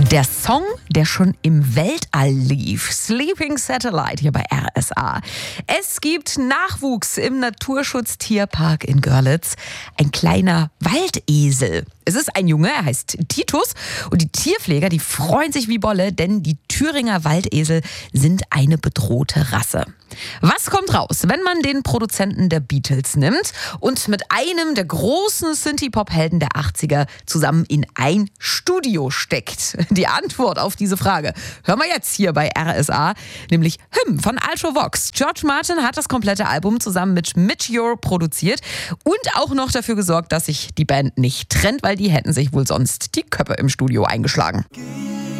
Der Song, der schon im Weltall lief. Sleeping Satellite hier bei RSA. Es gibt Nachwuchs im Naturschutz-Tierpark in Görlitz. Ein kleiner Waldesel. Es ist ein Junge, er heißt Titus. Und die Tierpfleger, die freuen sich wie Bolle, denn die Thüringer Waldesel sind eine bedrohte Rasse. Was kommt raus, wenn man den Produzenten der Beatles nimmt und mit einem der großen Synthie-Pop-Helden der 80er zusammen in ein Studio steckt? Die Antwort auf diese Frage hören wir jetzt hier bei RSA, nämlich Hymn von Ultravox. George Martin hat das komplette Album zusammen mit Mitch Ure produziert und auch noch dafür gesorgt, dass sich die Band nicht trennt, weil die hätten sich wohl sonst die Köpfe im Studio eingeschlagen.